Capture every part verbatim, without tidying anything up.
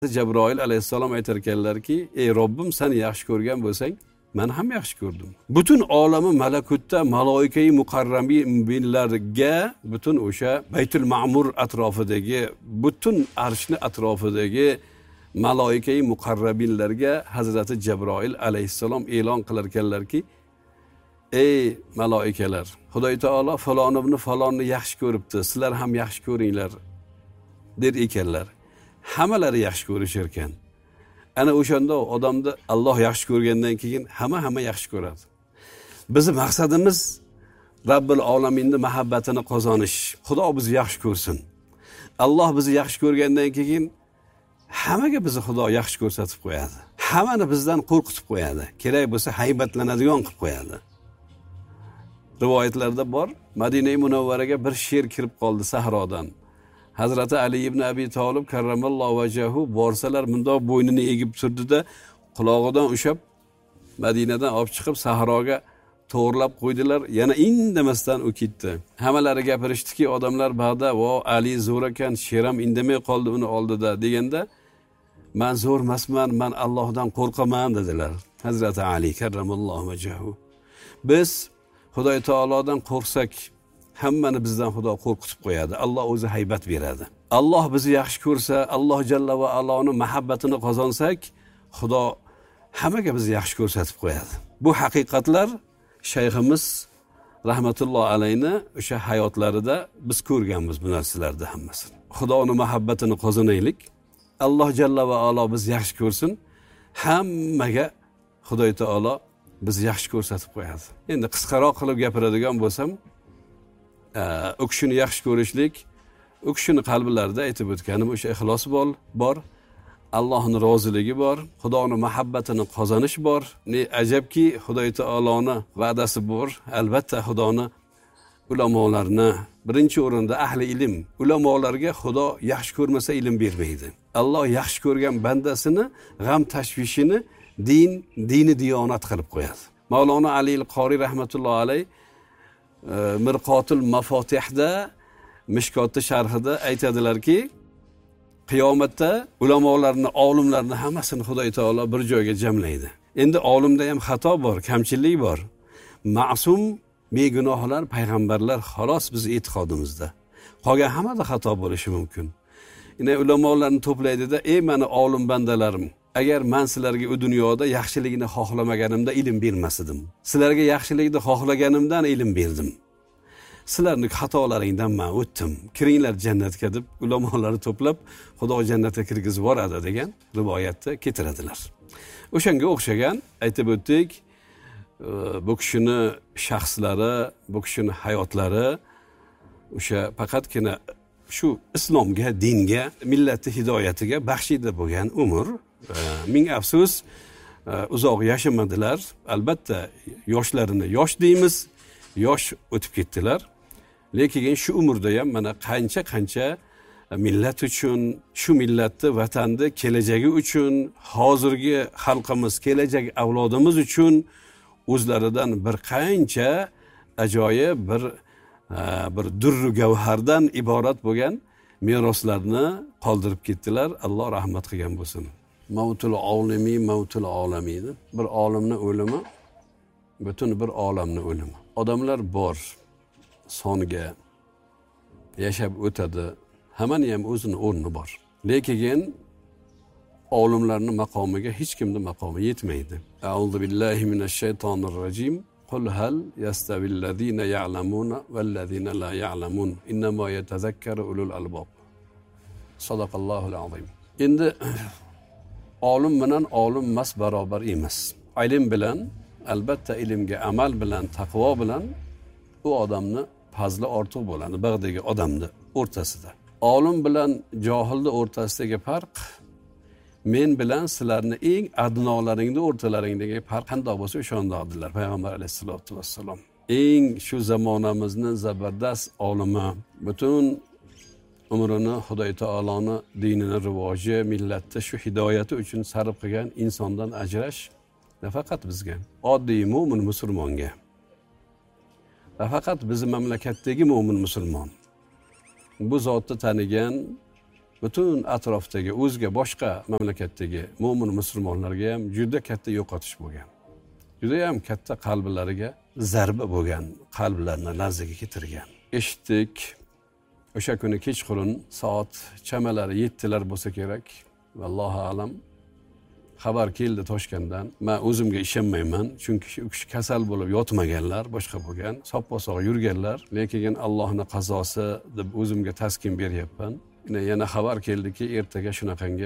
Jabroil alayhissalom aytar ekanlarki, ey Robbim, sen yaxshi ko'rgan bo'lsang, men ham yaxshi ko'rdim. Butun olami malakutda maloikai muqarrabinlarga, butun o'sha Baytul Ma'mur atrofidagi, butun arshni atrofidagi maloikai muqarrabinlarga Hazrati Jabroil alayhissalom e'lon qilar ekanlarki, ey maloikalar, Xudoy taolo falon ibn falonni yaxshi ko'ribdi, sizlar ham yaxshi ko'ringlar der ekanlar. Hammalari yaxshi ko'rishar ekan. Ana o'shanda odamni Alloh yaxshi ko'rgandan keyin hamma hamma yaxshi ko'radi. Bizning maqsadimiz Robbil olaminning muhabbatini qozonish. Xudo bizni yaxshi ko'rsin. Alloh bizni yaxshi ko'rgandan keyin hammaga bizni Xudo yaxshi ko'rsatib qo'yadi. Hammani bizdan qo'rqitib qo'yadi. Kerak bo'lsa haybatlanadigan qilib qo'yadi. Rivoyatlarda bor, Madina Munawvaraga bir sher kirib qoldi sahrodan. Hazrati Ali ibn Abi Talib karramallohu vajhahu borsalar bundoq bo'ynini egib turdida qulog'idan ushab Madinadan olib chiqib sahroga to'g'rilab qo'ydilar. Yana indamasdan u ketdi. Hammalari gapirishdiki, odamlar ba'da "Vo, Ali zo'r ekan, sheram indamay qoldi uni oldida" deganda, "Men zo'r emasman, men Allohdan qo'rqaman" dedilar. Hazrati Ali karramallohu vajhahu. Biz Xudoy taolodan qo'rqsak, hammani bizdan Xudo qo'rqitib qo'yadi. Alloh o'zi haybat beradi. Alloh bizni yaxshi ko'rsa, Alloh jalla va aloning muhabbatini qozonsak, Xudo hammaga bizni yaxshi ko'rsatib qo'yadi. Bu haqiqatlar shayximiz rahmatulloh alayni o'sha hayotlarida biz ko'rganmiz bu narsalarni hammasini. Xudoning muhabbatini qozonaylik. Alloh jalla va alo bizni yaxshi ko'rsin. Hammaga Xudoy taolo bizni yaxshi ko'rsatib qo'yadi. Endi qisqaroq qilib gapiradigan bo'lsam, u kishini yaxshi ko'rishlik, u kishini qalblarida aytib o'tganim o'sha ixlos bor, bor, Allohning roziligi bor, Xudoning muhabbatini qozonish bor. Ne ajabki, Xudoy taoloning va'dasi bor. Albatta Xudoning ulamolarni birinchi o'rinda ahli ilm, ulamolarga Xudo yaxshi ko'rmasa ilm bermaydi. Alloh yaxshi ko'rgan bandasini g'am tashvishini din, dini diyonat qilib qo'yadi. Mavlono Ali al-Qori rahmatullohi alayh Mirqotul Mafatihda, Mishkotning sharhida aytadilarki, qiyomatda ulamolarni, olimlarni hammasini Xudoy taolo bir joyga jamlaydi. Endi olimda ham xato bor, kamchilik bor. Ma'sum, begunohlar, payg'ambarlar xolos biz e'tiqodimizda. Qolgan hammada xato bo'lishi mumkin. Ina ulamolarni to'playdida, ey meni olim bandalarim, agar men sizlarga u dunyoda yaxshilikni xohlamaganimda ilm bermasdim. Sizlarga yaxshilikni xohlaganimdan ilm berdim. Sizlarning xatolaringdan men o'tdim. Kiringlar jannatga deb ulamolarni to'plab Xudo jannatga kirgizib boradi degan rivoyatda keltiradilar. O'shanga o'xshagan aytib o'tdik, bu kishini shaxslari, bu kishini hayotlari o'sha faqatgina shu islomga, dinga, millatning hidoyatiga baxshida bo'lgan umr. Ming afsus, uzoq yashamadilar. Albatta yoshlarini yosh deymiz, yosh o'tib ketdilar. Lekin shu umrda ham mana qancha-qancha millat uchun, shu millatni, vatanni kelajagi uchun, hozirgi xalqimiz, kelajak avlodimiz uchun o'zlaridan bir qancha ajoyib bir bir durru gavhardan iborat bo'lgan meroslarni qoldirib ketdilar. Alloh rahmat qilgan bo'lsin. Mavtul olimi, mavtul olamiydi. Bir olimning o'limi, butun bir olamning o'limi. Odamlar bor, soniga yashab o'tadi. Hammani ham o'zining o'rni bor. Lekin olimlarning maqomiga hech kimning maqomi yetmaydi. A'udhu billahi minash shaytonir rojim. Qul hal yastavillazina ya'lamuna vallazina la ya'lamun. Innama yatazakkaru ulul albab. Sadaqallohul azim. Endi olim bilan olim emas barobar emas. Ilm bilan, albatta ilmga amal bilan, taqvo bilan u odamni fazli ortiq bo'ladi bag'dagi odamni o'rtasida. Olim bilan johilning o'rtasidagi farq men bilan sizlarni eng adnolaringni o'rtalaringdagi farq qanday bo'lsa o'shandaqdilar payg'ambar alayhisolatu vassalom. Eng shu zamonamizning zabardast olimi, butun umrini Xudoy taoloning dinini rivoji, millatda shu hidoyati uchun sarf qilgan insondan ajrash nafaqat bizga, oddiy mo'min musulmonga, nafaqat bizning mamlakatdagi mo'min musulmon bu zotni tanigan, butun atrofdagi o'zga boshqa mamlakatdagi mo'min musulmonlarga ham juda katta yo'qotish bo'lgan. Juda ham katta qalblariga zarba bo'lgan, qalblarini larzaga keltirgan. Eshitdik, o'sha kuni kechqurun soat chamalari yettilar bo'lsa kerak, vallohu alam xabar keldi Toshkentdan. Men o'zimga ishonmayman, chunki u kishi kasal bo'lib yotmaganlar, boshqa bo'lgan, soppa-sog' yurganlar, lekin Allohning qazosi deb o'zimga taskin beryapman. Yana xabar keldiki, ertaga shunaqangi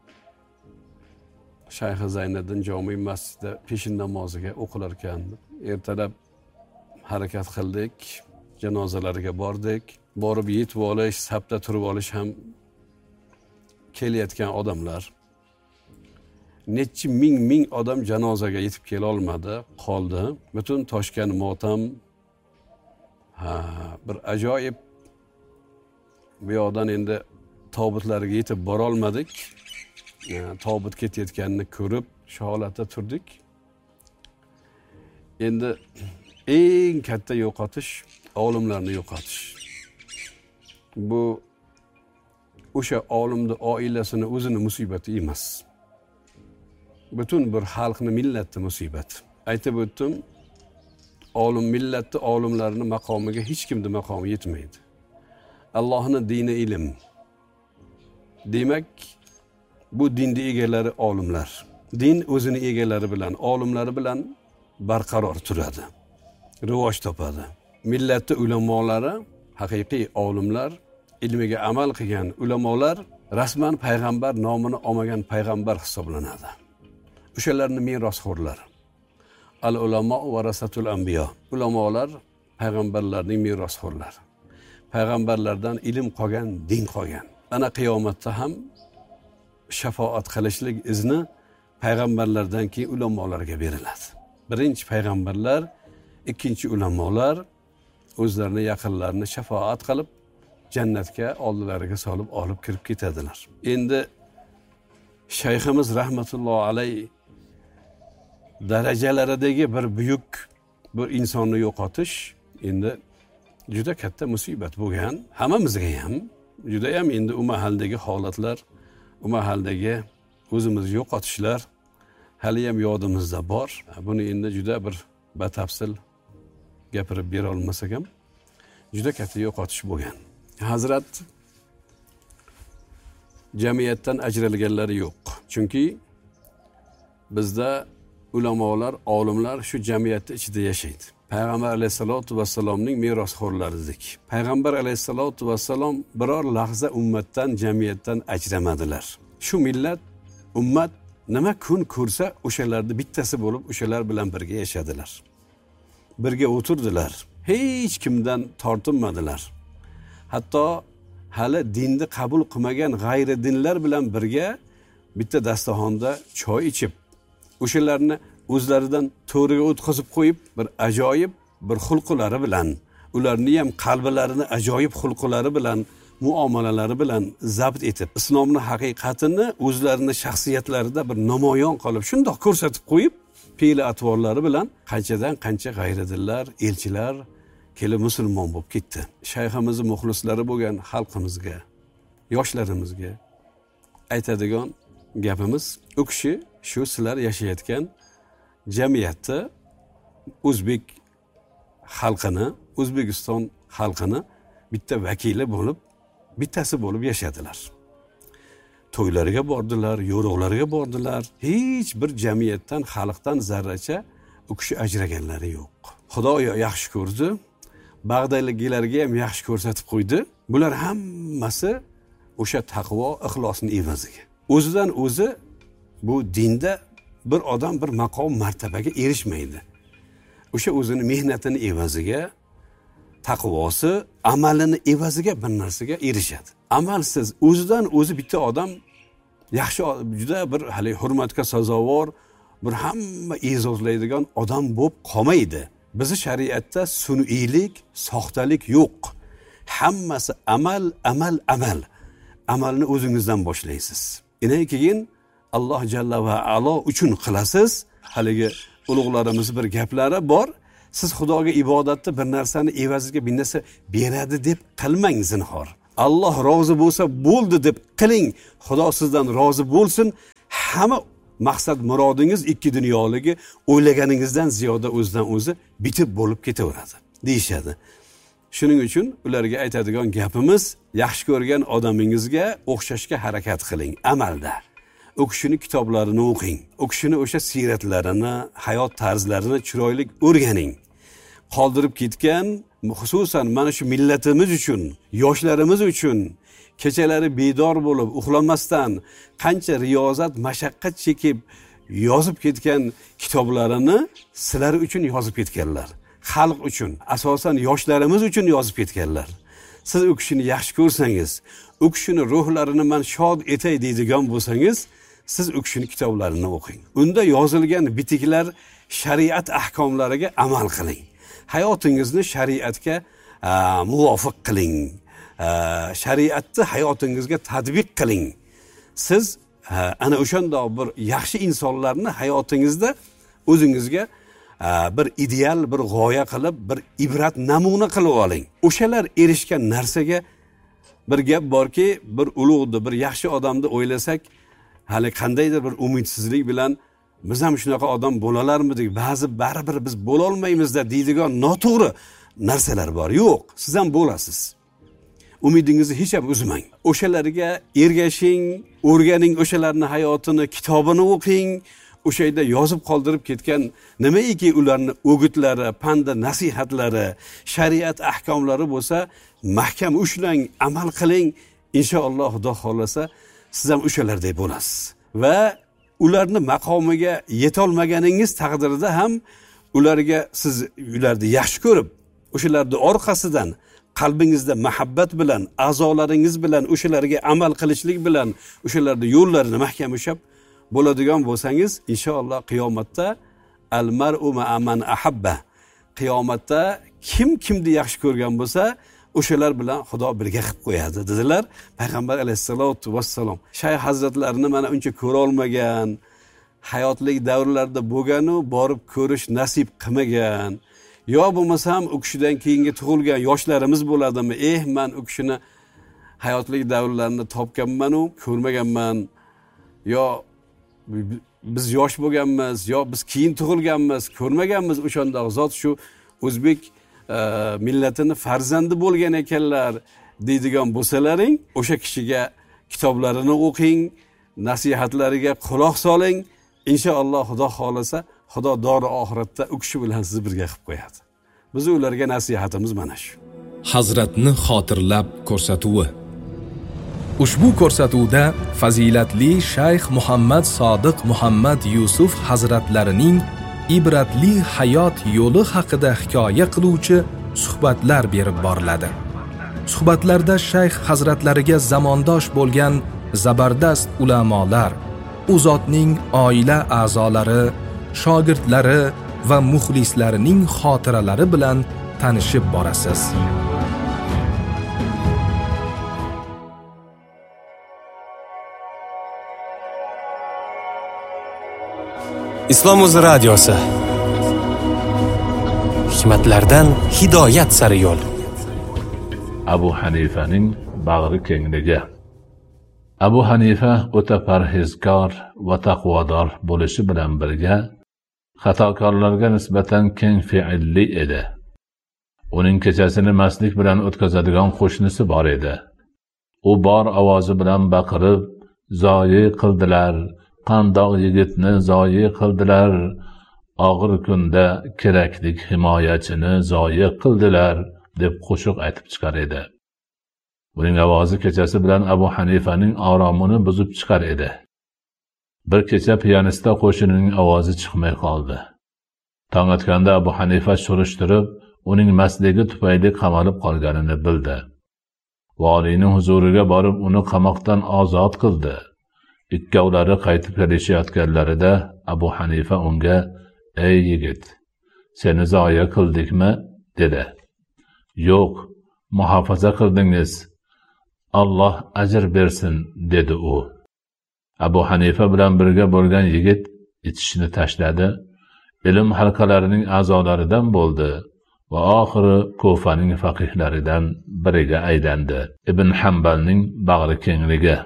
Shayx Zayniddin jome masjidida peshin namoziga o'qilar ekan. Ertalab harakat qildik, janozalariga bordik. Borib yetib olish, safda turib olish ham kelayotgan odamlar. Necha ming ming odam janozaga yetib kela olmadi, qoldi. Butun Toshkent motam. Ha, bir ajoyib. Bu yoqdan endi tobutlariga yetib bora olmadik. Yani, tobut ketayotganini ko'rib, shu holatda turdik. Endi eng katta yo'qotish olimlarni yo'qotish. Bu o'sha olimning oilasini o'zini musibati emas. Butun bir xalqni, millatni musibati. Aytib o'tdim, olim millatni olimlarining maqomiga hech kimning maqomi yetmaydi. Allohning dini ilm. Demak, bu dinni egalari olimlar. Din o'zini egalari bilan, olimlari bilan barqaror turadi. Rivoj topadi. Millatning ulamolari, haqiqiy olimlar, ilmiga amal qilgan ulamolar rasman payg'ambar nomini olmagan payg'ambar hisoblanadi. O'shalarning merosxo'rlari. Al-ulamo varasatul anbiyo. Ulamolar payg'ambarlarning merosxo'rlari. Payg'ambarlardan ilm qolgan, din qolgan. Ana qiyomatda ham shafaat qilishlik izni payg'ambarlardan keyin ulamolarga beriladi. Birinchi payg'ambarlar, ikkinchi ulamolar o'zlarini yaqinlarini shafaat qilib jannatga oldilariga solib olib kirib ketadilar. Endi shayximiz rahmatullohi alayhi darajalaridagi bir buyuk bir insonni yo'qotish endi juda katta musibat bo'lgan. Hammamizga ham juda ham endi u mahaldagi holatlar, u mahaldagi o'zimiz yo'qotishlar hali ham yodimizda bor. Buni endi juda bir batafsil gapirib bera olmasak ham juda katta yo'qotish bo'lgan. Hazrat jamiyatdan ajralganlari yo'q. Chunki bizda ulamolar, olimlar shu jamiyatda ichida yashaydi. Payg'ambar alayhisolatu vassalomning merosxo'rlaridik. Payg'ambar alayhisolatu vassalom biror lahza ummatdan, jamiyatdan ajramadilar. Shu millat, ummat nima kun ko'rsa, o'shalarni bittasi bo'lib, o'shalar bilan birga yashadilar. Birga o'tirdilar. Hech kimdan tortinmadilar. Hatto hali dinni qabul qilmagan g'ayri dinlar bilan birga bitta dasturxonda choy ichib, o'shalarni o'zlaridan to'riga o'tkazib qo'yib, bir ajoyib bir xulqlari bilan, ularni ham qalblarini ajoyib xulqlari bilan, muomalalari bilan zabt etib, islomning haqiqatini o'zlarini shaxsiyatlarida bir namoyon qilib, shundoq ko'rsatib qo'yib, fe'l atvorlari bilan qanchadan qancha g'ayridinlar, elchilar kelib musulmon bo'lib ketdi. Shayximizning muxlislari bo'lgan xalqimizga, yoshlarimizga aytadigan gapimiz, u kishi shu sizlar yashayotgan jamiyatda o'zbek xalqini, O'zbekiston xalqini bitta vakili bo'lib, bittasi bo'lib yashadilar. To'ylariga bordilar, yo'roqlariga bordilar. Hech bir jamiyatdan, xalqdan zarracha u kishi ajraganlari yo'q. Xudo yaxshi ko'rdi, bag'dayliklarga ham yaxshi ko'rsatib qo'ydi. Bular hammasi o'sha taqvo, ixlosning evaziga. O'zidan o'zi bu dinda bir odam bir maqom martabaga erishmaydi. O'sha o'zini mehnatini evaziga, taqvosi, amalini evaziga bir narsaga erishadi. Amalsiz o'zidan o'zi bitta odam yaxshi, juda bir hali hurmatga sazovor, bir hamma e'zozlaydigan odam bo'lib qolmaydi. Bizi shariatda sun'iylik, soxtalik yo'q. Hammasi amal, amal, amal. Amalni o'zingizdan boshlaysiz. Undan keyin Alloh jalla va alo uchun qilasiz. Haligi ulug'larimiz bir gaplari bor. Siz Xudoga ibodatda bir narsani evaziga bir narsa beradi deb qilmang zinhor. Alloh rozi bo'lsa bo'ldi deb qiling, Xudo sizdan rozi bo'lsin. Hamma maqsad murodingiz ikki dunyoligi o'ylaganingizdan ziyoda o'zidan o'zi bitib bo'lib ketaveradi deyishadi. Shuning uchun ularga aytadigan gapimiz, yaxshi ko'rgan odamingizga o'xshashga harakat qiling amalda. U kishini kitoblarini o'qing. U kishini o'sha siyratlarini, hayot tarzlarini chiroyli o'rganing. Qoldirib ketgan, xususan mana shu millatimiz uchun, yoshlarimiz uchun kechalari bedor bo'lib, uxlamasdan qancha riyozat, mashaqqat chekib yozib ketgan kitoblarini sizlar uchun yozib ketganlar. Xalq uchun, asosan yoshlarimiz uchun yozib ketganlar. Siz u kishini yaxshi ko'rsangiz, u kishini ruhlarini men shod etay deydigan bo'lsangiz, siz u kishini kitoblarini o'qing. Unda yozilgan bitiklar shariat ahkomlariga amal qiling. Hayotingizni shariatga muvofiq qiling. Shariatni hayotingizga tatbiq qiling. Siz ana o'shandoq bir yaxshi insonlarni hayotingizda o'zingizga bir ideal, bir g'oya qilib, bir ibrat namuna qilib oling. O'shalar erishgan narsaga bir gap borki, bir ulug'ni, bir yaxshi odamni o'ylasak, hali qandaydir bir umidsizlik bilan biz ham shunaqa odam bo'lalarmidik, ba'zi baribir biz bo'la olmaymizda deydigan noto'g'ri narsalar bor. Yo'q, siz ham bo'lasiz. Umidingizni hech ham uzmang. O'shalarga ergashing, o'rganing, o'shalarning hayotini, kitobini o'qing. O'sha yerda yozib qoldirib ketgan nimaiki ularni o'gitlari, panda nasihatlari, shariat ahkomlari bo'lsa, mahkam ushlang, amal qiling. Inshaalloh Xudo xolasa siz ham o'shalardek bo'lasiz. Va ularni maqomiga yetolmaganingiz taqdirida ham ularga siz ularni yaxshi ko'rib, o'shalarning orqasidan qalbingizda muhabbat bilan, a'zolaringiz bilan o'shalarga amal qilishlik bilan o'shalarning yo'llarini mahkam ushlab bo'ladigan bo'lsangiz, inshaalloh qiyomatda al-mar'u ma'a man ahabba. Qiyomatda kim kimni yaxshi ko'rgan bo'lsa, o'shalar bilan Xudo birga qilib qo'yadi dedilar payg'ambar alayhisolatu vassalom. Shayx hazratlarini mana uncha ko'ra olmagan, hayotlik davrlarida bo'lganu borib ko'rish nasib qilmagan. Yo bo'lmasam u kishidan keyingi tug'ilgan yoshlarimiz bo'ladimi? Eh, men u kishini hayotlik davrlarini topganman-u, ko'rmaganman. Yo biz yosh bo'lganmiz, yo biz keyin tug'ilganmiz, ko'rmaganmiz o'shandoq zot shu o'zbek millatini farzandi bo'lgan ekanlar deydigan bo'lsalaring, o'sha kishiga kitoblarini o'qing, nasihatlariga quloq soling. Inshaalloh Xudo xolasa, Xudo dori oxiratda u kishi bilan sizni birga qilib qo'yadi. Biz ularga nasihatimiz mana shu. Hazratni xotirlab ko'rsatuvi. Ushbu ko'rsatuvda fazilatli Shayx Muhammad Sodiq Muhammad Yusuf hazratlarining ibratli hayot yo'li haqida hikoya qiluvchi suhbatlar berib boriladi. Suhbatlarda Shayx hazratlariga zamondosh bo'lgan zabardast ulamolar, u zotning oila a'zolari, shogirdlari va muxlislarining xotiralari bilan tanishib borasiz. Islom o'zi radiosi. Hikmatlardan hidoyat sari yo'l. Abu Hanifaning bag'ri kengligi. Abu Hanifa o'ta parhezkor va taqvodor bo'lishi bilan birga xatokorlarga nisbatan keng fe'illi edi. Uning kechasini mastlik bilan o'tkazadigan qo'shnisi bor edi. U bor ovozi bilan baqirib, zoyi qildilar, qandoq yigitni zoyi qildilar, og'ir kunda keraklik himoyachini zoyi qildilar deb qo'shiq aytib chiqar edi. Uning ovozi kechasi bilan Abu Hanifaning oromini buzib chiqar edi. Bir kecha piyanista qo'shinining ovozi chiqmay qoldi. Tong otganda Abu Hanifa surishtirib, uning mastligi tufayli qamalib qolganini bildi. Valiyning huzuriga borib uni qamoqdan ozod qildi. Ikkovlari qaytib kelishayotganlarida Abu Hanifa unga: "Ey yigit, seni zoya qildikmi?" dedi. "Yo'q, muhofaza qildingiz. Alloh ajr bersin", dedi u. Abu Hanifa bilan birga bo'lgan yigit ichishni tashladi, ilm halqalarining a'zolaridan bo'ldi va oxiri Kufaning faqihlaridan biriga aylandi. Ibn Hanbalning bag'ri kengligi.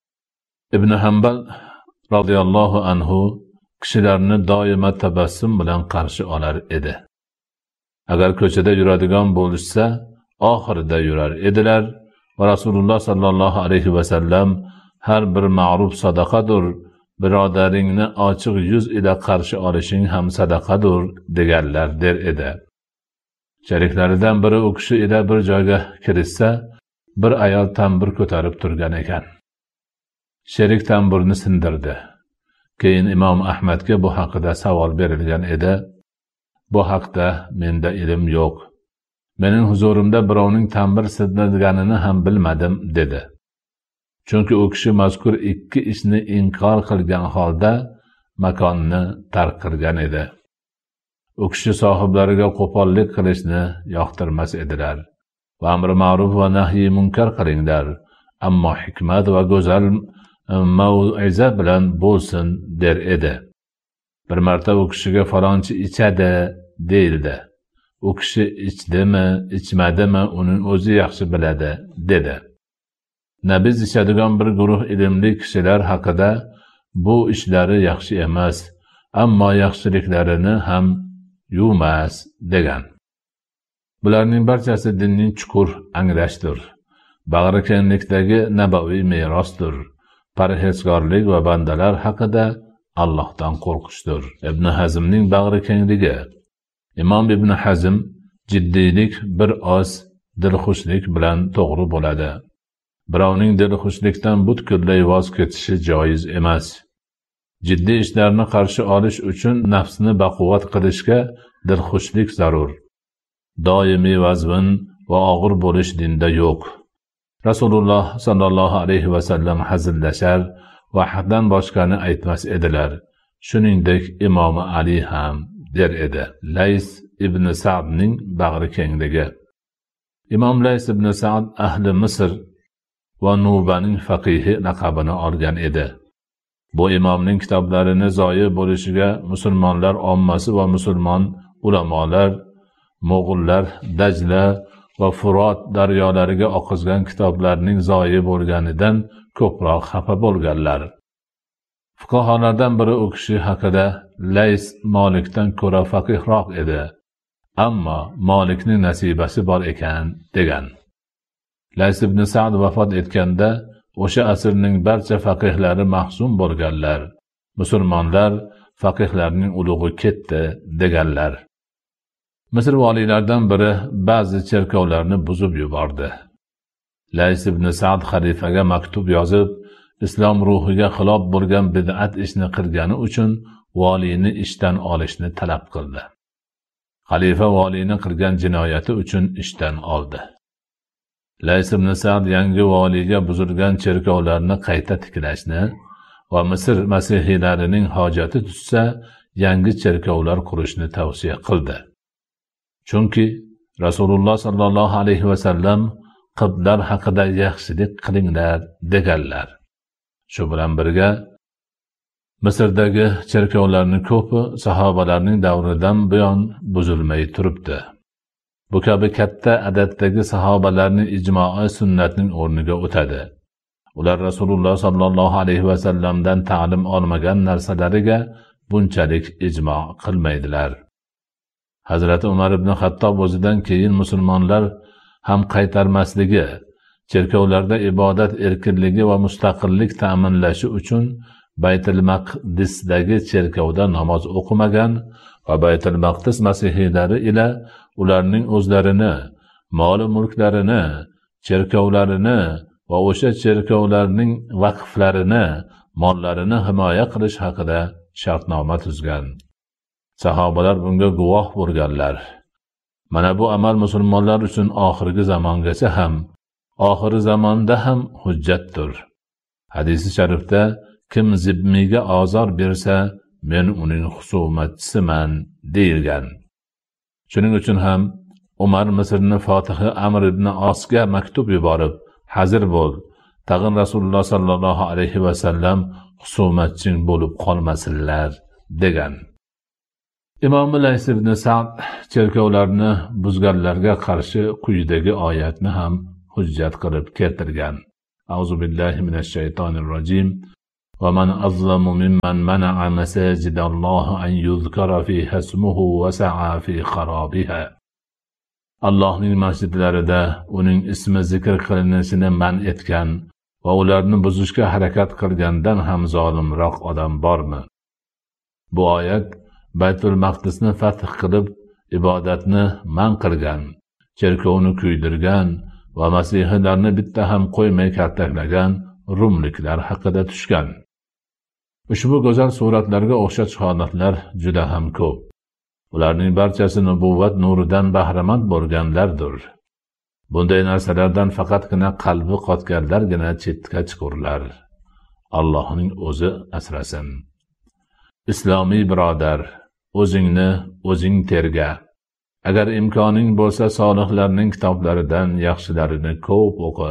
Ibn Hanbal radhiyallohu anhu kishilarni doimo tabassum bilan qarshi olar edi. Agar ko'chada yuradigan bo'lishsa, oxirida yurar edilar va Rasululloh sallallohu alayhi va sallam har bir ma'ruf sadaqadir, birodaringni ochiq yuz ila qarshi olishing ham sadaqadir deganlar der edi. Sheriklaridan biri u kishi ila bir joyga kirishsa, bir ayol tambur ko'tarib turgan ekan. Sherik tamburni sindirdi. Keyin Imom Ahmadga bu haqida savol berilgan edi. Bu haqda menda ilm yo'q. Mening huzurimda birovning tambur sindirganini ham bilmadim dedi. Chunki u kishi mazkur ikki ishni inkor qilgan holda makonni tark qilgan edi. U kishi sohiblariga qo'pollik qilishni yoqtirmas edilar. Va amr ma'ruf va nahy munkar qilinglar, ammo hikmat va go'zal mau'iza bilan bo'lsin der edi. Bir marta u kishiga falonchi ichadi deyildi. U kishi ichdimi, ichmadimi, uning o'zi yaxshi biladi dedi. Nabiz ichadigan bir guruh ilmli kishilar haqida bu ishlari yaxshi emas, ammo yaxshiliklarini ham yumas degan. Bularning barchasi dinning chuqur anglashdir. Bag'ri kenglikdagi nabaviy merosdir. Parhezkorlik va bandalar haqida Allohdan qo'rqishdir. Ibn Hazmning bag'ri kengligi. Imom Ibn Hazm jiddiylik bir oz dilxushlik bilan to'g'ri bo'ladi. Birovning dilxushlikdan butkul voz kechishi joiz emas. Jiddiy ishlarni qarshi olish uchun nafsni baquvvat qilishga dilxushlik zarur. Doimiy vazmin va og'ir bo'lish dinda yo'q. Rasululloh sallallohu alayhi va sallam hazillashar va haqdan boshqani aytmas edilar. Shuningdek Imom Ali ham der edi. Lays ibn Sa'dning bag'ri kengligi. Imom Lays ibn Sa'd ahli Misr va Nubaning faqihi laqabini olgan edi. Bu imomning kitoblarini zoyi bo'lishiga musulmonlar ommasi va musulmon ulamolar, Mo'g'ullar Dajla va Furat daryolariga oqizgan kitoblarning zoyi bo'lganidan ko'proq xafa bo'lganlar. Fuqaholardan biri u kishi haqida Lays Molikdan ko'ra faqihroq edi, ammo Molikning nasibasi bor ekan degan. Lays ibn Sa'd vafot etganda o'sha asrning barcha faqihlari mahzun bo'lganlar. Musulmonlar faqihlarning ulug'i ketdi deganlar. Misr valiylaridan biri ba'zi cherkovlarni buzib yubordi. Lays ibn Sa'd xalifaga maktub yozib, islom ruhiga xilof bo'lgan bid'at ishni qilgani uchun valiyni ishdan olishni talab qildi. Xalifa valiyni qilgan jinoyati uchun ishdan oldi. Lays ibn Sa'd yangi valiyga buzilgan cherkovlarni qayta tiklashni va Misr masihiylarining hojati tutsa, yangi cherkovlar qurishni tavsiya qildi. Chunki Rasululloh sallallohu alayhi va sallam qiblar haqida yaxshilik qilinglar deganlar. Shu bilan birga Misrdagi cherkovlarning ko'pi sahobalarning davridan buyon buzilmay turibdi. Bu kabi katta adatdagi sahobalarning ijmo'i sunnatning o'rniga o'tadi. Ular Rasululloh sallallohu alayhi va sallamdan ta'lim olmagan narsalariga bunchalik ijmo' qilmaydilar. Hazrat Umar ibn Xattob o'zidan keyin musulmonlar ham qaytarmasligi, cherkovlarda ibodat erkinligi va mustaqillik ta'minlashi uchun Baytul Maqdisdagi cherkovda namoz o'qimagan va Baytul Maqdis masihiylari ila ularning o'zlarini, mol-mulklarini, cherkovlarini va o'sha cherkovlarning vaqflarini, mollarini himoya qilish haqida shartnoma tuzgan. Sahobalar bunga guvoh bo'lganlar. Mana bu amal musulmonlar uchun oxirgi zamongacha ham, oxiri zamonda ham hujjatdir. Hadisi sharifda kim zimmiga ozor bersa, men uning husumatchisiman deyilgan. Shuning uchun ham Umar Misrni Fotihi Amr ibn Osga maktub yuborib, hazir bo'l, tag'in Rasululloh sallallohu alayhi va sallam husumatching bo'lib qolmasinlar degan. imom Lays ibn Sa'd cherkovlarni buzganlarga qarshi quyidagi oyatni ham hujjat qilib keltirgan. A'uzu billahi minash shaytonir rojim. Va man azlamu mimman mana'a masajidallohi an yuzkara fiha ismuhu wa sa'a fi kharabiha. Allohning masjidlarida uning ismi zikr qilinishini man etgan va ularni buzishga harakat qilgandan ham zolimroq odam bormi? Bu oyat Baytul Maqdisni fath qilib ibodatni man qilgan, cherkovni kuydirgan va masihiylarni bitta ham qo'ymay kaltaklagan rumliklar haqida tushgan. Ushbu go'zal suratlarga o'xshash holatlar juda ham ko'p. Ularning barchasi nubuvat nuridan bahramand bo'lganlardir. Bunday narsalardan faqatgina qalbi qotganlargina chetga chiqurlar. Allohning o'zi asrasin. Islomiy birodar, o'zingni o'zing terga. Agar imkoning bo'lsa, solihlarning kitoblaridan yaxshilarini ko'p o'qi.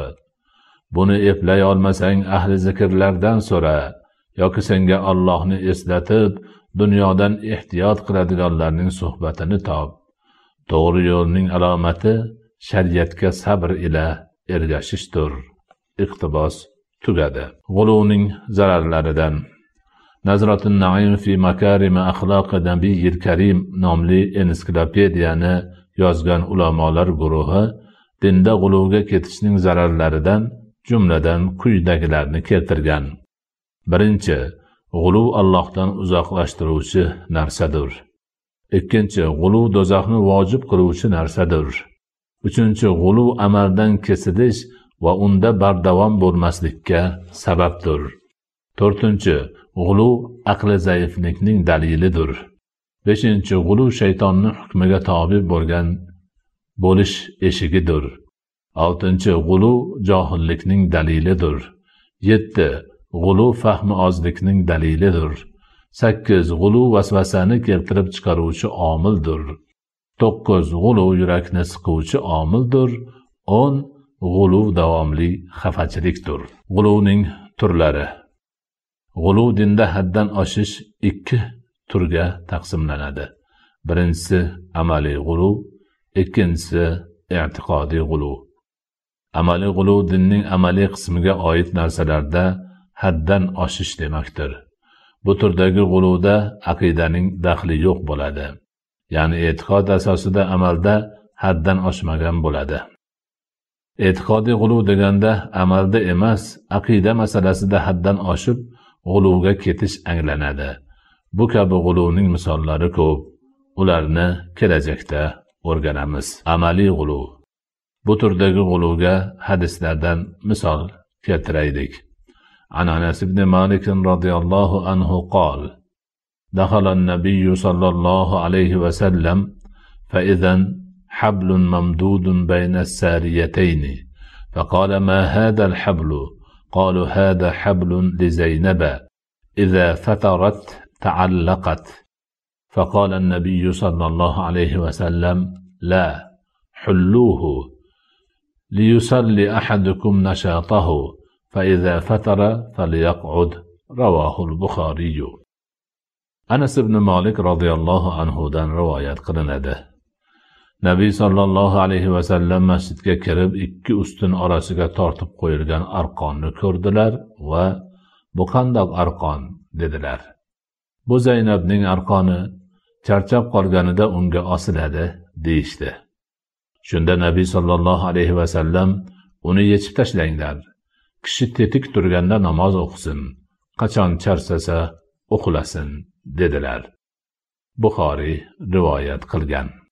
Buni eplay olmasang, ahli zikrlardan so'ra yoki senga Allohni eslatib, dunyodan ehtiyot qiladiganlarning suhbatini top. To'g'ri yo'lning alomati shariatga sabr ila ergashishdir. Iqtibos tugadi. G'uluvning zararlaridan Nazratun Naim fi makarim axloq nabiyil karim nomli ensiklopediyani yozgan ulamolar guruhi dinda g'uluvga ketishning zararlaridan jumladan quyidagilarni keltirgan. Birinchi, g'uluv Allohdan uzoqlashtiruvchi narsadir. Ikkinchi, g'uluv do'zaxni vojib qiluvchi narsadir. Uchinchi, g'uluv amaldan kesilish va unda bardavom bo'lmaslikka sababdir. To'rtinchi, g'uluv aqli zaiflikning dalilidir. Beshinchi, g'uluv shaytonning hukmiga tobe bo'lgan bo'lish eshigidir. Oltinchi, g'uluv johillikning dalilidir. Yetti, g'uluv fahmi ozlikning dalilidir. sakkiz, g'uluv vasvasani keltirib chiqaruvchi omildir. to'qqiz, g'uluv yurakni siquvchi omildir. o'n, g'uluv davomli xafachilikdir. G'uluvning turlari. G'uluv dinda haddan oshish ikki turga taqsimlanadi. Birinchisi amaliy g'uluv, ikkinchisi i'tiqodiy g'uluv. Amaliy g'uluv dinning amaliy qismiga oid narsalarda haddan oshish demakdir. Bu turdagi g'uluvda aqidaning daxli yo'q bo'ladi. Ya'ni e'tiqod asosida amalda haddan oshmagan bo'ladi. E'tiqodiy g'uluv deganda amalda emas, aqida masalasida haddan oshib g'uluvga ketish anglanadi. Bu kabi g'uluvning misollari ko'p. Ularni kelajakda o'rganamiz. Amaliy g'uluv. Bu turdagi g'uluvga hadislardan misol keltiraylik. An Anas ibn Malik radhiyallohu anhu qol: دخل النبي صلى الله عليه وسلم فإذا حبل ممدود بين الساريتين فقال ما هذا الحبل؟ قالوا هذا حبل لزينب إذا فترت تعلقت. فقال النبي صلى الله عليه وسلم لا حلوه ليصلي أحدكم نشاطه فإذا فتر فليقعد. رواه البخاري. Anas ibn Malik radhiyallohu anhu dan rivoyat qilinadi. Nabiy sallallohu alayhi va sallam masjidga kirib ikki ustun orasiga tortib qo'yilgan arqonni ko'rdilar va bu qandoq arqon dedilar. Bu Zaynabning arqoni, charchab qolganida unga osiladi deyishdi. Shunda Nabiy sallallohu alayhi va sallam uni yechib tashlanglar. Kishi tetik turganda namoz o'qisin, qachon charsasa uxlasin dedilar. Buxoriy rivoyat qilgan.